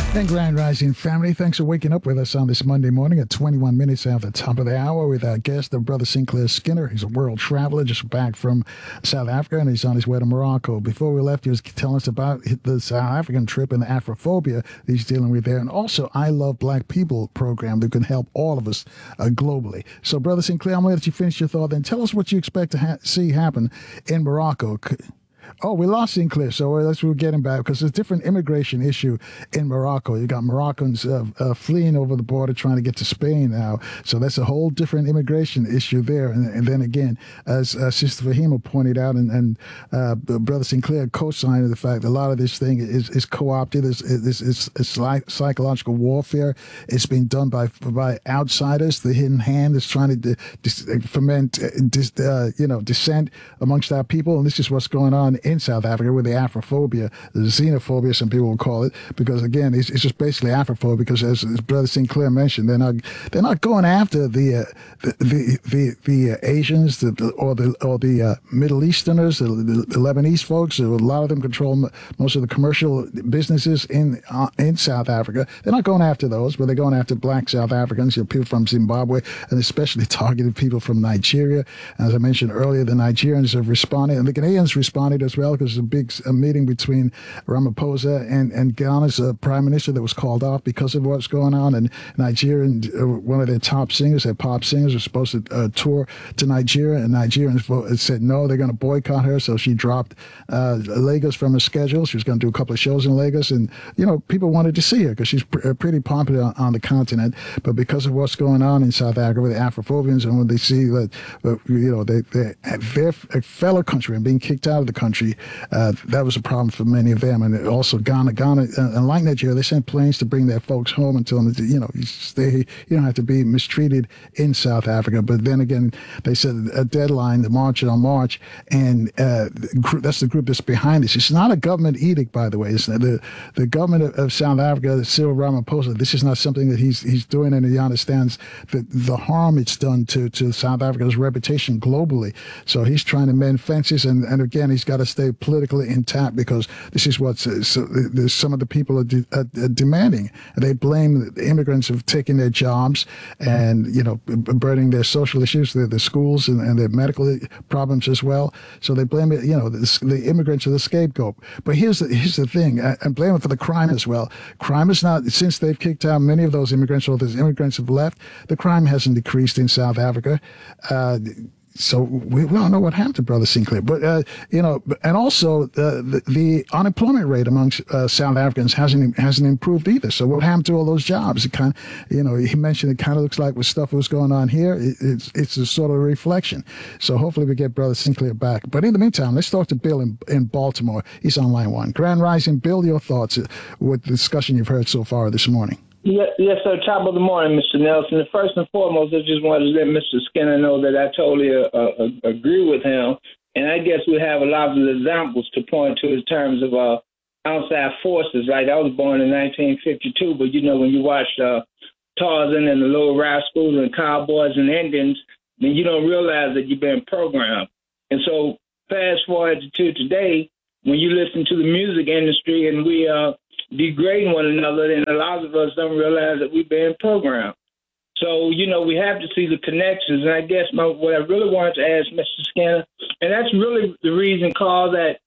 And Grand Rising family, thanks for waking up with us on this Monday morning at 21 minutes after the top of the hour with our guest, Brother Sinclair Skinner. He's a world traveler just back from South Africa, and he's on his way to Morocco. Before we left, he was telling us about the South African trip and the Afrophobia he's dealing with there, and also I Love Black People program that can help all of us globally. So, Brother Sinclair, I'm going to let you finish your thought, then tell us what you expect to see happen in Morocco. Oh, we lost Sinclair, so we'll get him back because there's a different immigration issue in Morocco. You got Moroccans fleeing over the border trying to get to Spain now, so that's a whole different immigration issue there. And then again, as Sister Fahima pointed out, and Brother Sinclair co-signed the fact that a lot of this thing is co-opted. It's like psychological warfare. It's being done by outsiders. The hidden hand is trying to foment dissent amongst our people, and this is what's going on in South Africa with the Afrophobia, the xenophobia, some people will call it, because again, it's just basically Afrophobia. Because as Brother Sinclair mentioned, they're not going after the Asians or the Middle Easterners, the Lebanese folks. A lot of them control most of the commercial businesses in South Africa. They're not going after those, but they're going after black South Africans, people from Zimbabwe, and especially targeted people from Nigeria. As I mentioned earlier, the Nigerians have responded, and the Ghanaians responded as well, because there's a big meeting between Ramaphosa and Ghana's prime minister that was called off because of what's going on. And Nigeria, one of their top singers, their pop singers, are supposed to tour to Nigeria, and Nigerians said no, they're going to boycott her. So she dropped Lagos from her schedule. She was going to do a couple of shows in Lagos, and people wanted to see her because she's pretty popular on the continent. But because of what's going on in South Africa with the Afrophobians, and when they see that their fellow countrymen being kicked out of the country, that was a problem for many of them. And also Ghana, and like Nigeria, they sent planes to bring their folks home and tell them, you don't have to be mistreated in South Africa. But then again, they set a deadline, the March on March, and that's the group that's behind this. It's not a government edict, by the way. It's the government of South Africa, Cyril Ramaphosa. This is not something that he's doing, and he understands the harm it's done to South Africa's reputation globally. So he's trying to mend fences, and again, he's got to stay politically intact, because this is what some of the people are demanding. They blame the immigrants for taking their jobs and burdening their social issues, their schools, and their medical problems as well. So they blame it. The immigrants are the scapegoat. But here's the thing, and blame it for the crime as well. Crime is not, since they've kicked out many of those immigrants, or those immigrants have left, the crime hasn't decreased in South Africa. So we don't know what happened to Brother Sinclair, but and also the unemployment rate amongst South Africans hasn't improved either. So what happened to all those jobs? It kind of, he mentioned, it kind of looks like with stuff that was going on here, it's a sort of a reflection. So hopefully we get Brother Sinclair back. But in the meantime, let's talk to Bill in Baltimore. He's on line one. Grand Rising, Bill, your thoughts with the discussion you've heard so far this morning. Yes, sir. Top of the morning, Mr. Nelson. First and foremost, I just wanted to let Mr. Skinner know that I totally agree with him. And I guess we have a lot of examples to point to in terms of outside forces. Like, I was born in 1952, but, when you watch Tarzan and the Little Rascals and Cowboys and Indians, then you don't realize that you've been programmed. And so fast forward to today, when you listen to the music industry and we degrading one another, and a lot of us don't realize that we've been programmed. So, we have to see the connections. And I guess what I really wanted to ask Mr. Skinner, and that's really the reason cause that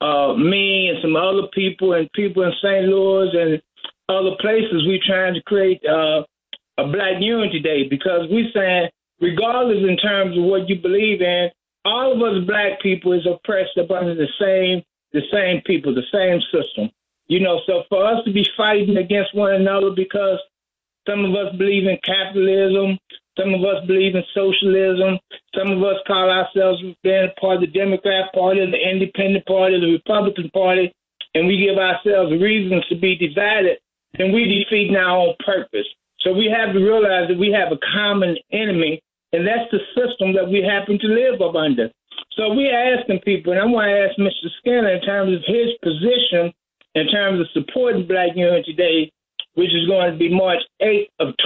me and some other people and people in St. Louis and other places, we're trying to create a Black Unity Day, because we're saying, regardless in terms of what you believe in, all of us Black people is oppressed up under the same people, the same system. So for us to be fighting against one another because some of us believe in capitalism, some of us believe in socialism, some of us call ourselves being part of the Democrat Party, the Independent Party, the Republican Party, and we give ourselves reasons to be divided, then we defeat our own purpose. So we have to realize that we have a common enemy, and that's the system that we happen to live up under. So we're asking people, and I want to ask Mr. Skinner in terms of his position in terms of supporting Black Unity Day, which is going to be March 8th of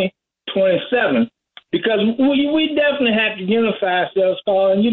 2027, because we definitely have to unify ourselves, Paul. And,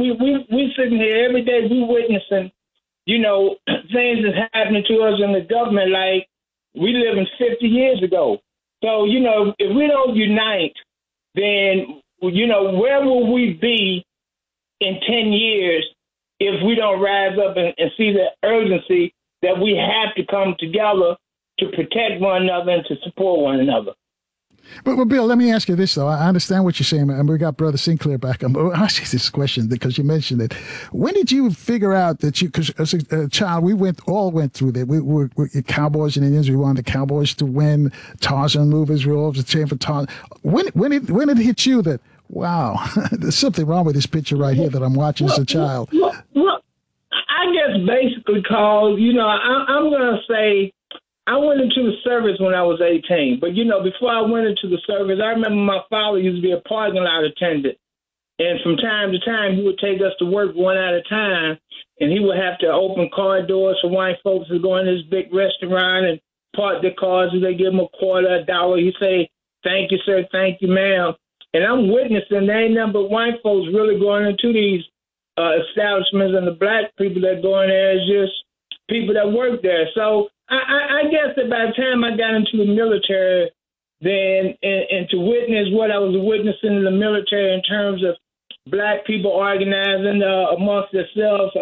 we sitting here every day, we witnessing, things that's happening to us in the government, like we live in 50 years ago. So, if we don't unite, then, where will we be in 10 years if we don't rise up and see the urgency that we have to come together to protect one another and to support one another? But Bill, let me ask you this, though. I understand what you're saying, and we got Brother Sinclair back. I'll ask you this question because you mentioned it. When did you figure out that because as a child, we all went through that. We were Cowboys and Indians. We wanted the Cowboys to win. Tarzan movies. We were always cheering for Tarzan. When it hit you that, wow, there's something wrong with this picture right here that I'm watching as a child? Well, I guess basically, Carl, I'm going to say, I went into the service when I was 18. But, before I went into the service, I remember my father used to be a parking lot attendant. And from time to time, he would take us to work one at a time. And he would have to open car doors for white folks to go in this big restaurant and park their cars. And they give him a quarter, $1. He'd say, "Thank you, sir. Thank you, ma'am." And I'm witnessing there ain't nothing but white folks really going into these establishments, and the black people that go in there is just people that work there. So I guess that by the time I got into the military, then and to witness what I was witnessing in the military in terms of black people organizing amongst themselves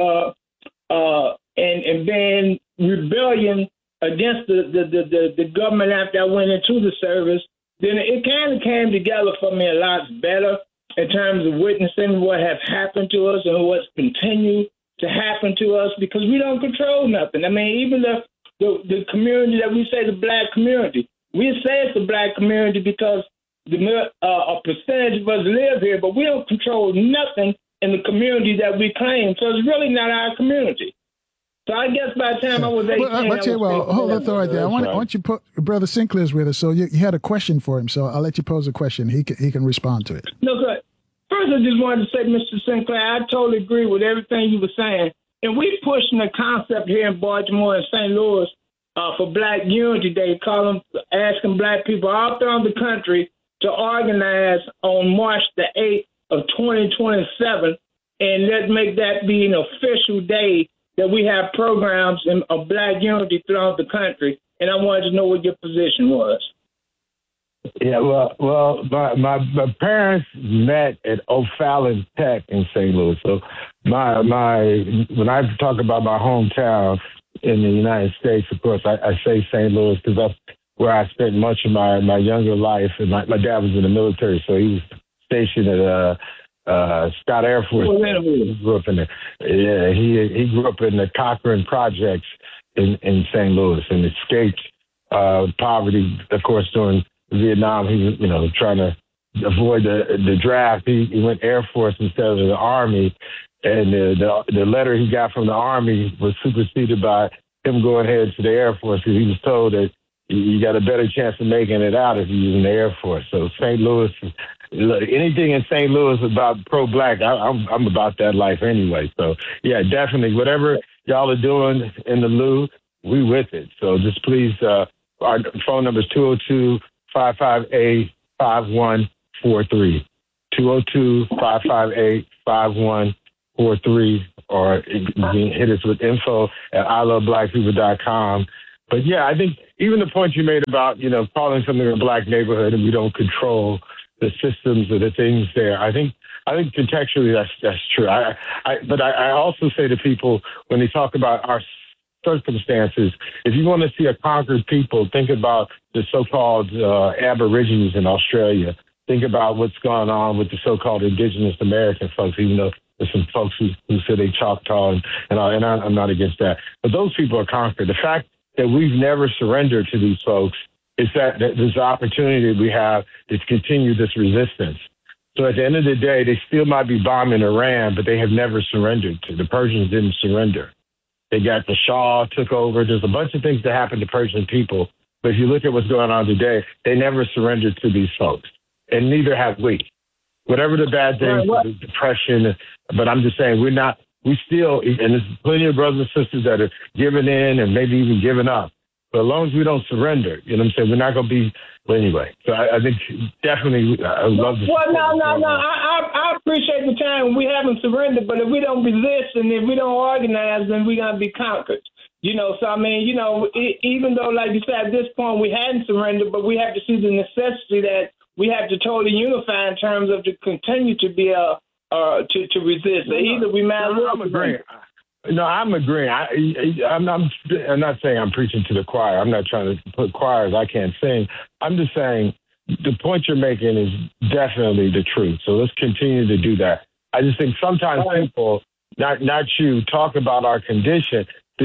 and being rebellion against the government after I went into the service, then it kind of came together for me a lot better in terms of witnessing what has happened to us and what's continued to happen to us, because we don't control nothing. I mean, even the community that we say the black community, we say it's the black community because a percentage of us live here, but we don't control nothing in the community that we claim. So it's really not our community. So I guess by the time I was 18, hold on right there. I want you to put Brother Sinclair's with us. So you had a question for him. So I'll let you pose a question. He can respond to it. No, sir. First, I just wanted to say, Mr. Sinclair, I totally agree with everything you were saying. And we pushing the concept here in Baltimore and St. Louis for Black Unity Day, asking black people all throughout the country to organize on March the 8th of 2027, and let's make that be an official day that we have programs of Black unity throughout the country. And I wanted to know what your position was. Yeah, well, my parents met at O'Fallon Tech in St. Louis. So when I talk about my hometown in the United States, of course, I say St. Louis because that's where I spent much of my younger life. And my dad was in the military, so he was stationed at Scott Air Force. He grew up in there. Yeah, he grew up in the Cochrane Projects in St. Louis and escaped poverty, of course, during Vietnam. He was, trying to avoid the draft. He went Air Force instead of the Army, and the letter he got from the Army was superseded by him going ahead to the Air Force because he was told that you got a better chance of making it out if you're in the Air Force. So St. Louis, anything in St. Louis about pro-black, I'm about that life anyway. So yeah, definitely, whatever y'all are doing in the Lou, we with it. So just please, our phone number is 202-558-5143. 202-558-5143, or you can hit us with info@iloveblackpeople.com. But yeah, I think even the point you made about, calling something a black neighborhood and we don't control the systems or the things there, I think contextually that's true. But I also say to people when they talk about our circumstances, if you want to see a conquered people, think about the so-called Aborigines in Australia. Think about what's going on with the so-called Indigenous American folks, even though there's some folks who say they Choctaw, and I'm not against that. But those people are conquered. The fact that we've never surrendered to these folks is that there's an opportunity we have to continue this resistance. So at the end of the day, they still might be bombing Iran, but they have never surrendered. The Persians didn't surrender. They got the Shah took over. There's a bunch of things that happened to Persian people. But if you look at what's going on today, they never surrendered to these folks. And neither have we. Whatever the bad things, the depression, but I'm just saying we still, and there's plenty of brothers and sisters that are giving in and maybe even giving up. But as long as we don't surrender, you know what I'm saying, we're not going to be. But anyway, so I think definitely I would love to. Well, no. I appreciate the time. We haven't surrendered, but if we don't resist and if we don't organize, then we're going to be conquered. You know, so I mean, you know, even though, like you said, at this point we hadn't surrendered, but we have to see the necessity that we have to totally unify in terms of to continue to be to resist. So either we might. I'm agreeing. No, I'm agreeing. I'm not saying I'm preaching to the choir. I'm not trying to put choirs. I can't sing. I'm just saying the point you're making is definitely the truth. So let's continue to do that. I just think sometimes people, not you, talk about our condition.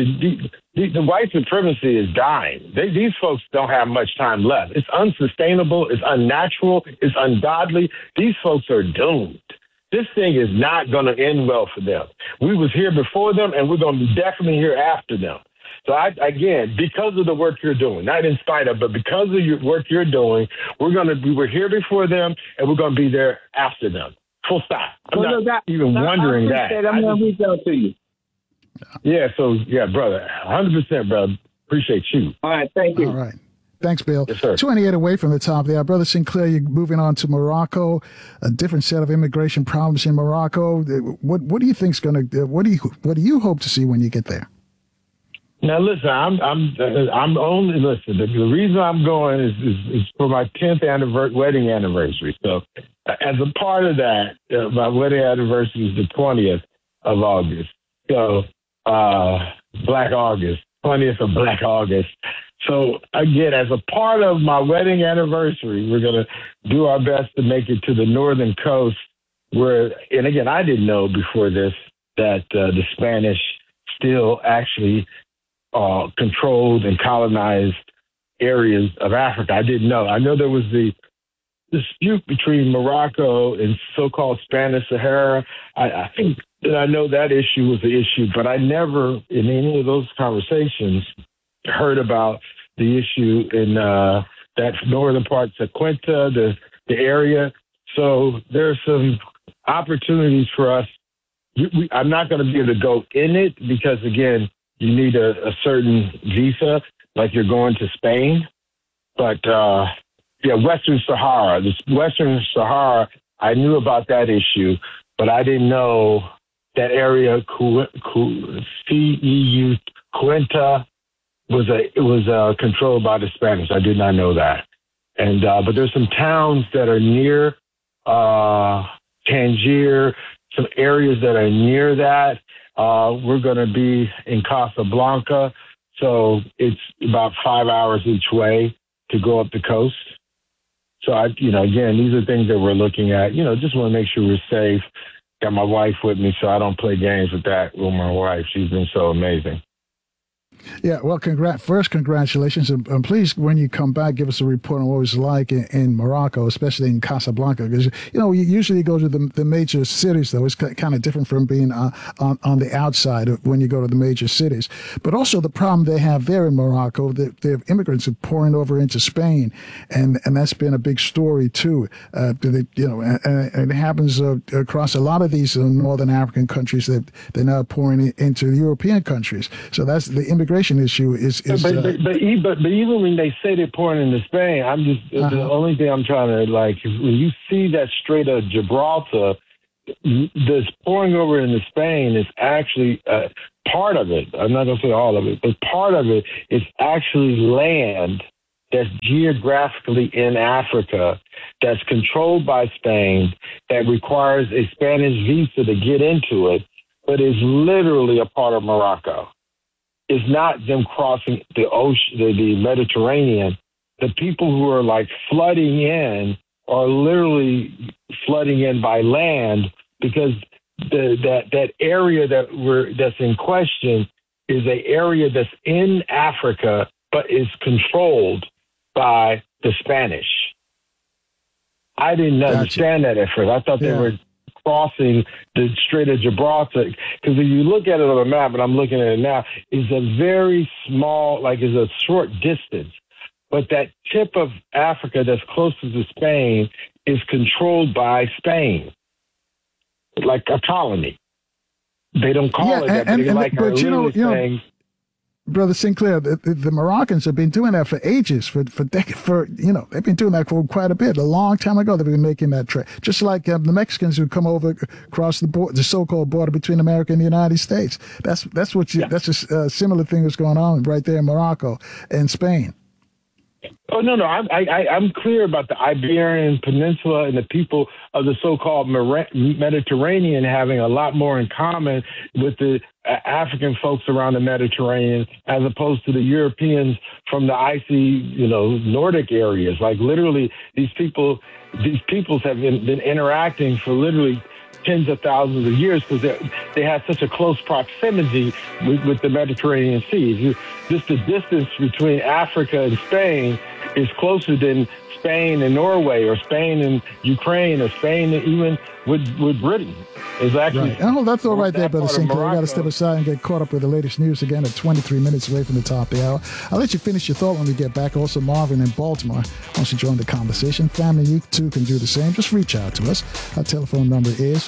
The white supremacy is dying. These folks don't have much time left. It's unsustainable. It's unnatural. It's ungodly. These folks are doomed. This thing is not going to end well for them. We was here before them, and we're going to be definitely here after them. So again, because of the work you're doing, not in spite of, but because of your work you're doing, we were here before them, and we're going to be there after them. Full stop. I'm not even wondering that. I'm going to reach out to you. Yeah. So brother, 100%, brother. Appreciate you. All right. Thank you. All right. Thanks, Bill. Yes, sir. 28 away from the top there. Brother Sinclair, you're moving on to Morocco, a different set of immigration problems in Morocco. What do you think's going to, what do you hope to see when you get there? Now, listen, I'm only, listen, the reason I'm going is for my 10th wedding anniversary. So as a part of that, my wedding anniversary is the 20th of August. So Black August, 20th of Black August. So, again, as a part of my wedding anniversary, we're going to do our best to make it to the northern coast where, and again, I didn't know before this that the Spanish still actually controlled and colonized areas of Africa. I didn't know. I know there was the dispute between Morocco and so-called Spanish Sahara. I think that I know that issue was the issue, but I never, in any of those conversations, heard about the issue in that northern part, Sequenta, the area. So there's some opportunities for us. I'm not going to be able to go in it because, again, you need a certain visa, like you're going to Spain. But, Western Sahara. This Western Sahara, I knew about that issue, but I didn't know that area, CEU, Cuenta, was controlled by the Spanish. I did not know that. And but there's some towns that are near Tangier, some areas that are near that. We're going to be in Casablanca, so it's about 5 hours each way to go up the coast. So again, these are things that we're looking at. Just want to make sure we're safe. Got my wife with me, so I don't play games with my wife. She's been so amazing. Yeah, well, congratulations. And please, when you come back, give us a report on what it was like in Morocco, especially in Casablanca. Because, you usually go to the major cities, though. It's kind of different from being on the outside when you go to the major cities. But also the problem they have there in Morocco, they have immigrants pouring over into Spain. And that's been a big story, too. And it happens across a lot of these northern African countries that they're now pouring into the European countries. So that's the immigration issue is but even when they say they're pouring into Spain, I'm just the only thing I'm trying to when you see that Strait of Gibraltar, this pouring over into Spain is actually part of it. I'm not going to say all of it, but part of it is actually land that's geographically in Africa, that's controlled by Spain, that requires a Spanish visa to get into it, but is literally a part of Morocco. It's not them crossing the ocean, the Mediterranean. The people who are flooding in are literally flooding in by land because that area that's in question is an area that's in Africa but is controlled by the Spanish. I didn't understand that at first. I thought they were crossing the Strait of Gibraltar, because if you look at it on a map, and I'm looking at it now, is a very small, is a short distance. But that tip of Africa that's closest to Spain is controlled by Spain, like a colony. They don't call it that, but they're saying. Brother Sinclair, the Moroccans have been doing that for ages, for decades, they've been doing that for quite a bit. A long time ago, they've been making that trade. Just like the Mexicans who come over across the border, the so-called border between America and the United States. That's a similar thing that's going on right there in Morocco and Spain. Oh, no. I'm clear about the Iberian Peninsula and the people of the so-called Mediterranean having a lot more in common with the African folks around the Mediterranean as opposed to the Europeans from the icy, Nordic areas. Like literally these peoples have been interacting for literally tens of thousands of years because they have such a close proximity with the Mediterranean Sea. Just the distance between Africa and Spain is closer than Spain and Norway or Spain and Ukraine or Spain even with Britain. Is actually right. Oh, that's all right there, Brother Sinclair. I got to step aside and get caught up with the latest news again at 23 minutes away from the top of the hour. I'll let you finish your thought when we get back. Also, Marvin in Baltimore wants to join the conversation. Family, you too can do the same. Just reach out to us. Our telephone number is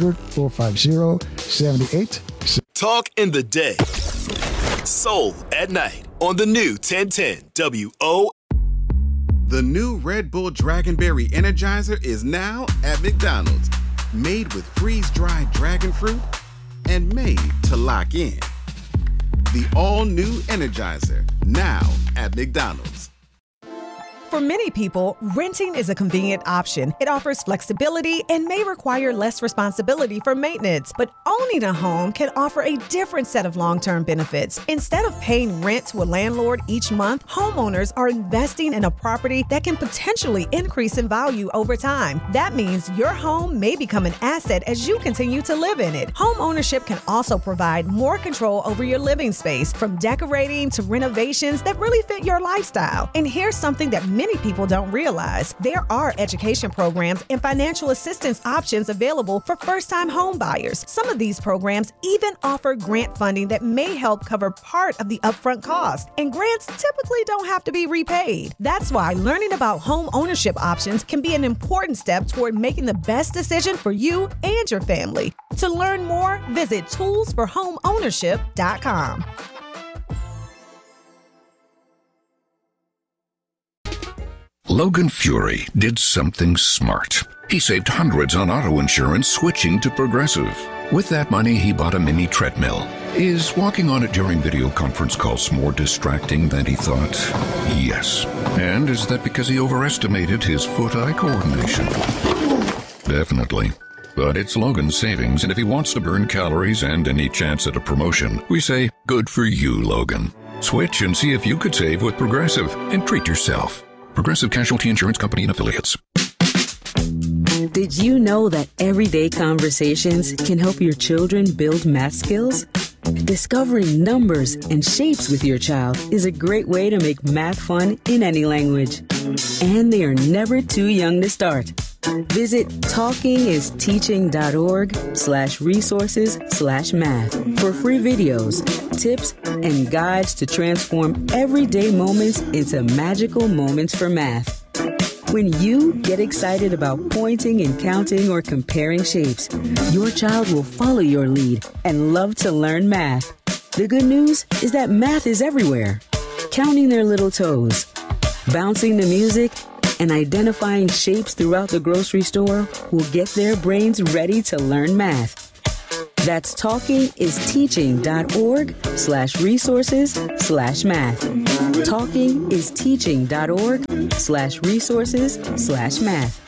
800-450-78. Talk in the day. Soul at night on the new 1010 WO. The new Red Bull Dragonberry Energizer is now at McDonald's. Made with freeze-dried dragon fruit and made to lock in. The all-new Energizer, now at McDonald's. For many people, renting is a convenient option. It offers flexibility and may require less responsibility for maintenance. But owning a home can offer a different set of long-term benefits. Instead of paying rent to a landlord each month, homeowners are investing in a property that can potentially increase in value over time. That means your home may become an asset as you continue to live in it. Home ownership can also provide more control over your living space, from decorating to renovations that really fit your lifestyle. And here's something that many people don't realize. There are education programs and financial assistance options available for first-time home buyers. Some of these programs even offer grant funding that may help cover part of the upfront cost. And grants typically don't have to be repaid. That's why learning about home ownership options can be an important step toward making the best decision for you and your family. To learn more, visit toolsforhomeownership.com. Logan Fury did something smart. He saved hundreds on auto insurance switching to Progressive. With that money, he bought a mini treadmill. Is walking on it during video conference calls more distracting than he thought? Yes. And is that because he overestimated his foot-eye coordination? Definitely. But it's Logan's savings, and if he wants to burn calories and any chance at a promotion, we say, good for you, Logan. Switch and see if you could save with Progressive and treat yourself. Progressive Casualty Insurance Company and Affiliates. Did you know that everyday conversations can help your children build math skills? Discovering numbers and shapes with your child is a great way to make math fun in any language. And they are never too young to start. Visit talkingisteaching.org/resources/math for free videos, tips, and guides to transform everyday moments into magical moments for math. When you get excited about pointing and counting or comparing shapes, your child will follow your lead and love to learn math. The good news is that math is everywhere. Counting their little toes, bouncing the music, and identifying shapes throughout the grocery store will get their brains ready to learn math. That's talkingisteaching.org/resources/math. talkingisteaching.org/resources/math.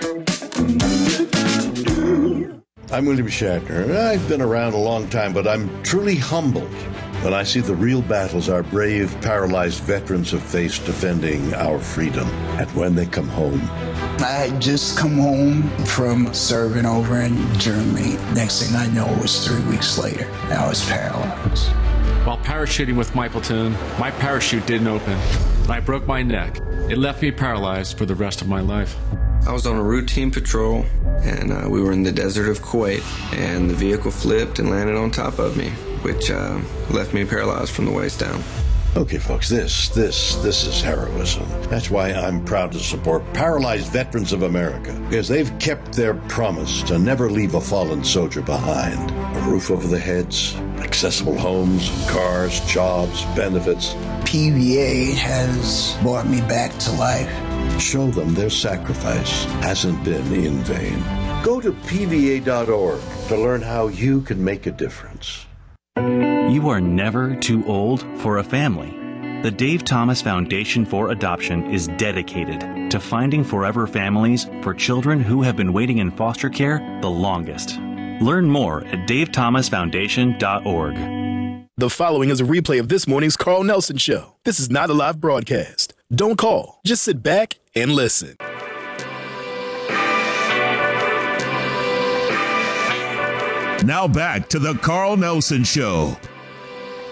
I'm William Shatner. I've been around a long time, but I'm truly humbled when I see the real battles our brave, paralyzed veterans have faced defending our freedom. And when they come home, I had just come home from serving over in Germany. Next thing I know, it was 3 weeks later. I was paralyzed. While parachuting with my platoon, my parachute didn't open. I broke my neck. It left me paralyzed for the rest of my life. I was on a routine patrol, and we were in the desert of Kuwait, and the vehicle flipped and landed on top of me, which left me paralyzed from the waist down. Okay, folks, this is heroism. That's why I'm proud to support Paralyzed Veterans of America, because they've kept their promise to never leave a fallen soldier behind. A roof over their heads, accessible homes, cars, jobs, benefits. PVA has brought me back to life. Show them their sacrifice hasn't been in vain. Go to PVA.org to learn how you can make a difference. You are never too old for a family. The Dave Thomas Foundation for Adoption is dedicated to finding forever families for children who have been waiting in foster care the longest. Learn more at davethomasfoundation.org. The following is a replay of this morning's Carl Nelson Show. This is not a live broadcast. Don't call. Just sit back and listen. Now back to the Carl Nelson Show